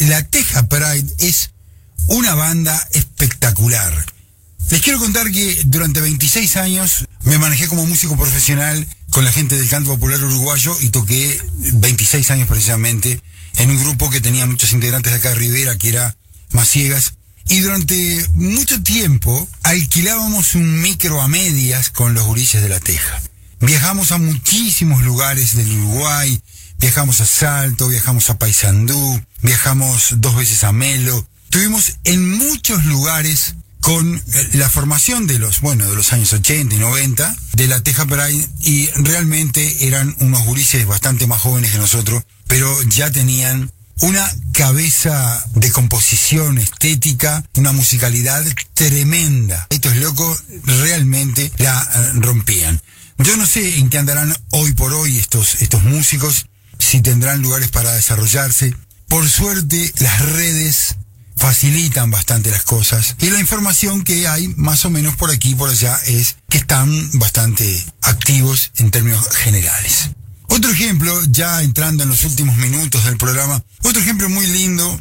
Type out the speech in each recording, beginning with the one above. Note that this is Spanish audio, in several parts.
la Teja Pride es una banda espectacular. Les quiero contar que durante 26 años me manejé como músico profesional con la gente del canto popular uruguayo y toqué 26 años precisamente en un grupo que tenía muchos integrantes de acá de Rivera, que era Maciegas. Y durante mucho tiempo alquilábamos un micro a medias con los gurises de la Teja. Viajamos a muchísimos lugares del Uruguay, viajamos a Salto, viajamos a Paysandú, viajamos 2 veces a Melo. Estuvimos en muchos lugares con la formación de los años 80 y 90 de la Teja Pride, y realmente eran unos gurises bastante más jóvenes que nosotros, pero ya tenían una cabeza de composición estética, una musicalidad tremenda. Estos locos realmente la rompían. Yo no sé en qué andarán hoy por hoy estos músicos, si tendrán lugares para desarrollarse. Por suerte, las redes facilitan bastante las cosas, y la información que hay más o menos por aquí y por allá es que están bastante activos en términos generales. Otro ejemplo, ya entrando en los últimos minutos del programa, otro ejemplo muy lindo,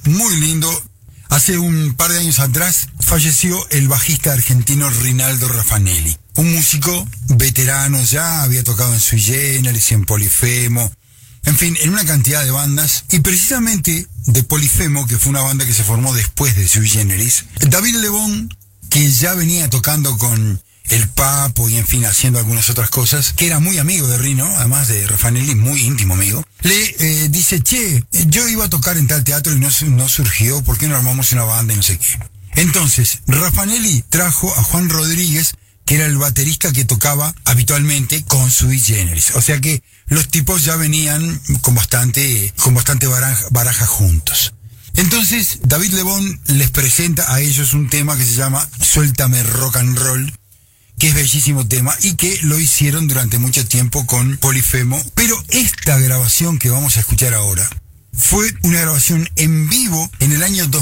hace un par de años atrás falleció el bajista argentino Rinaldo Raffanelli, un músico veterano, ya había tocado en Sui Generis, en Polifemo, en fin, en una cantidad de bandas, y precisamente de Polifemo, que fue una banda que se formó después de Sui Generis, David Lebón, que ya venía tocando con el Papo y en fin, haciendo algunas otras cosas, que era muy amigo de Rino, además de Raffanelli, muy íntimo amigo, le dice, che, yo iba a tocar en tal teatro y no surgió, ¿por qué no armamos una banda y no sé qué? Entonces, Raffanelli trajo a Juan Rodríguez, que era el baterista que tocaba habitualmente con Sui Generis. O sea que los tipos ya venían con bastante baraja juntos. Entonces, David Lebón les presenta a ellos un tema que se llama Suéltame Rock and Roll, que es bellísimo tema y que lo hicieron durante mucho tiempo con Polifemo. Pero esta grabación que vamos a escuchar ahora fue una grabación en vivo en el año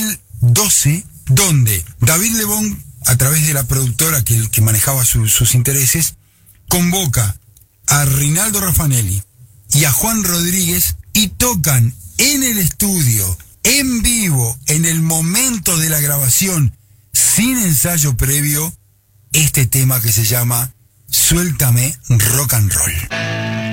2012, donde David Lebón, a través de la productora que manejaba sus intereses, convoca a Rinaldo Raffanelli y a Juan Rodríguez y tocan en el estudio, en vivo, en el momento de la grabación, sin ensayo previo, este tema que se llama Suéltame Rock and Roll.